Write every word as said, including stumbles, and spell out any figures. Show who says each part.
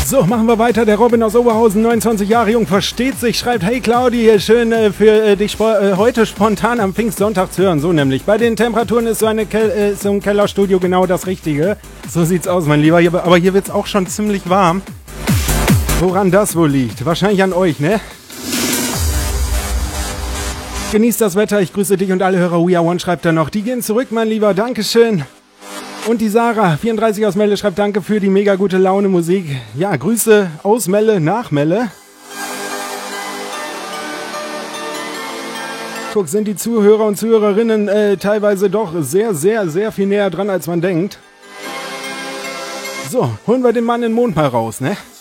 Speaker 1: So, machen wir weiter. Der Robin aus Oberhausen, neunundzwanzig Jahre jung, versteht sich, schreibt: Hey Claudi, schön äh, für äh, dich spo äh, heute spontan am Pfingstsonntag zu hören. So nämlich. Bei den Temperaturen ist so, eine Kel äh, so ein Kellerstudio genau das Richtige. So sieht's aus, mein Lieber. Hier, aber hier wird's auch schon ziemlich warm. Woran das wohl liegt? Wahrscheinlich an euch, ne? Genießt das Wetter. Ich grüße dich und alle Hörer. We Are One schreibt er noch. Die gehen zurück, mein Lieber. Dankeschön. Und die Sarah, vierunddreißig aus Melle, schreibt: Danke für die mega gute Laune Musik. Ja, Grüße aus Melle, nach Melle. Guck, sind die Zuhörer und Zuhörerinnen äh, teilweise doch sehr, sehr, sehr viel näher dran, als man denkt. So, holen wir den Mann in den Mond mal raus, ne?